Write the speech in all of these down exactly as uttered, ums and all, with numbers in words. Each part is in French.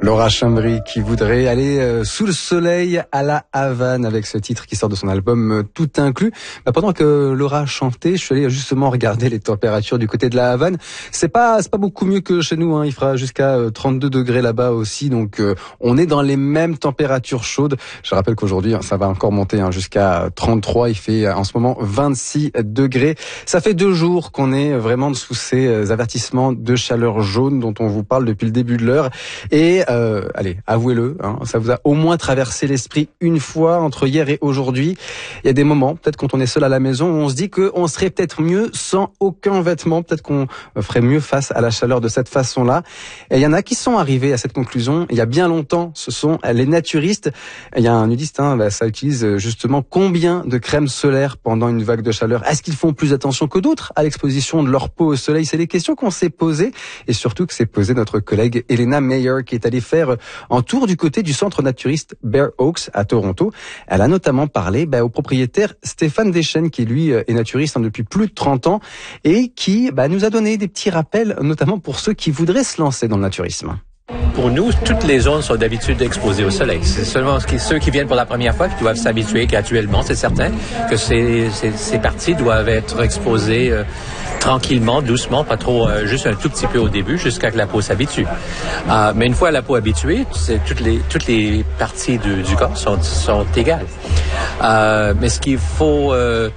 Laura Chambry qui voudrait aller euh, sous le soleil à la Havane avec ce titre qui sort de son album euh, Tout inclus. Bah, pendant que Laura chantait, je suis allé justement regarder les températures du côté de la Havane. C'est pas c'est pas beaucoup mieux que chez nous, hein. Il fera jusqu'à euh, trente-deux degrés là-bas aussi, donc euh, on est dans les mêmes températures chaudes. Je rappelle qu'aujourd'hui hein, ça va encore monter hein, jusqu'à trente-trois. Il fait euh, en ce moment vingt-six degrés. Ça fait deux jours qu'on est vraiment sous ces euh, avertissements de chaleur jaune dont on vous parle depuis le début de l'heure. Et Euh, allez, avouez-le, hein, ça vous a au moins traversé l'esprit une fois entre hier et aujourd'hui. Il y a des moments, peut-être quand on est seul à la maison, où on se dit qu'on serait peut-être mieux sans aucun vêtement, peut-être qu'on ferait mieux face à la chaleur de cette façon-là. Et il y en a qui sont arrivés à cette conclusion il y a bien longtemps, ce sont les naturistes. Il y a un nudiste, hein, bah, ça utilise justement combien de crème solaire pendant une vague de chaleur. Est-ce qu'ils font plus attention que d'autres à l'exposition de leur peau au soleil? C'est les questions qu'on s'est posées et surtout que s'est posée notre collègue Elena Meyer qui est allée faire un tour du côté du centre naturiste Bear Oaks à Toronto. Elle a notamment parlé bah, au propriétaire Stéphane Deschênes qui lui est naturiste hein, depuis plus de trente ans et qui bah, nous a donné des petits rappels notamment pour ceux qui voudraient se lancer dans le naturisme. Pour nous, toutes les zones sont d'habitude exposées au soleil. C'est seulement ceux qui viennent pour la première fois qui doivent s'habituer graduellement, c'est certain, que ces, ces, ces parties doivent être exposées euh, tranquillement, doucement, pas trop, euh, juste un tout petit peu au début, jusqu'à que la peau s'habitue. Euh, mais une fois la peau habituée, c'est, toutes, les, toutes les parties du, du corps sont, sont égales. Euh, mais ce qu'il faut... Euh,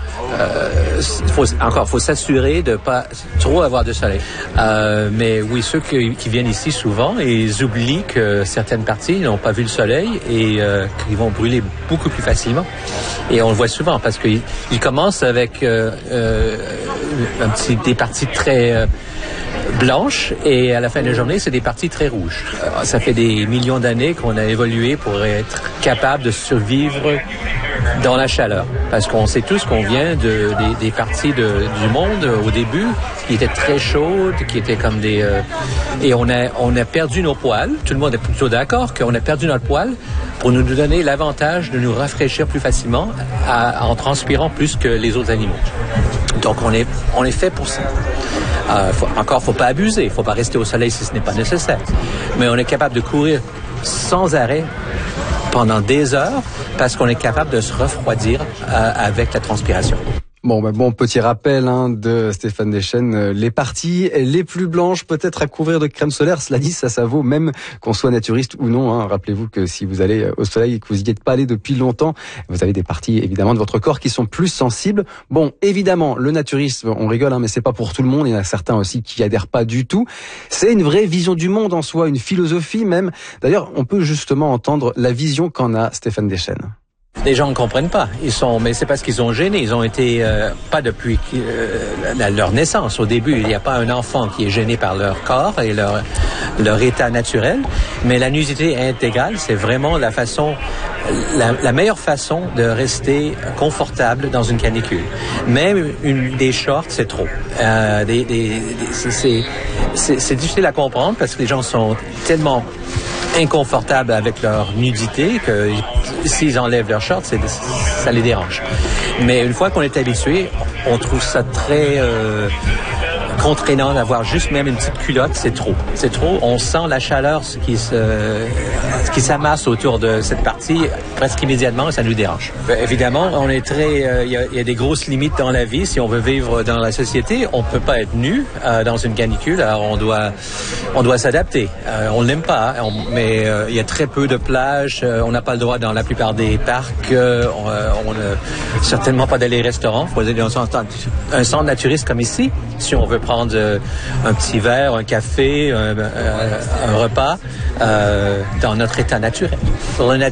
Euh, faut, encore, faut s'assurer de pas trop avoir de soleil. Euh, mais oui, ceux qui, qui viennent ici souvent, ils oublient que certaines parties n'ont pas vu le soleil et euh, qu'ils vont brûler beaucoup plus facilement. Et on le voit souvent parce qu'ils ils commencent avec euh, euh, un petit, des parties très euh, blanches et à la fin de la journée, c'est des parties très rouges. Euh, ça fait des millions d'années qu'on a évolué pour être capable de survivre dans la chaleur. Parce qu'on sait tous qu'on vient de, des, des parties de, du monde au début qui étaient très chaudes, qui étaient comme des... Euh, et on a, on a perdu nos poils. Tout le monde est plutôt d'accord qu'on a perdu notre poil pour nous donner l'avantage de nous rafraîchir plus facilement à, en transpirant plus que les autres animaux. Donc on est, on est fait pour ça. Euh, faut, encore, faut pas abuser. Faut pas rester au soleil si ce n'est pas nécessaire. Mais on est capable de courir sans arrêt pendant des heures parce qu'on est capable de se refroidir euh, avec la transpiration. Bon, bah bon, petit rappel hein, de Stéphane Deschênes, les parties les plus blanches peut-être à couvrir de crème solaire, cela dit, ça, ça vaut même qu'on soit naturiste ou non. Hein. Rappelez-vous que si vous allez au soleil et que vous n'y êtes pas allé depuis longtemps, vous avez des parties évidemment de votre corps qui sont plus sensibles. Bon, évidemment, le naturisme, on rigole, hein, mais c'est pas pour tout le monde. Il y en a certains aussi qui adhèrent pas du tout. C'est une vraie vision du monde en soi, une philosophie même. D'ailleurs, on peut justement entendre la vision qu'en a Stéphane Deschênes. Les gens ne comprennent pas. Ils sont, mais c'est parce qu'ils sont gênés. Ils ont été euh, pas depuis euh, leur naissance. Au début, il n'y a pas un enfant qui est gêné par leur corps et leur leur état naturel. Mais la nudité intégrale, c'est vraiment la façon, la, la meilleure façon de rester confortable dans une canicule. Même une des shorts, c'est trop. Euh, des, des, des, c'est, c'est, c'est difficile à comprendre parce que les gens sont tellement inconfortables avec leur nudité que s'ils enlèvent leur short, c'est, ça les dérange. Mais une fois qu'on est habitué, on trouve ça très euh, contraignant d'avoir juste même une petite culotte, c'est trop. C'est trop. On sent la chaleur qui se, qui s'amasse autour de cette partie presque immédiatement et ça nous dérange. Ben, évidemment, on est très, il euh, y, a, y a des grosses limites dans la vie. Si on veut vivre dans la société, on peut pas être nu euh, dans une canicule. Alors on doit, on doit s'adapter. Euh, on l'aime pas, hein, on, mais il euh, y a très peu de plages. Euh, on n'a pas le droit dans la plupart des parcs. Euh, on n'a certainement pas d'aller au restaurant. Faut aller dans un, un centre naturiste comme ici, si on veut prendre euh, un petit verre, un café, un, un, un repas euh, dans notre état naturel. Pour le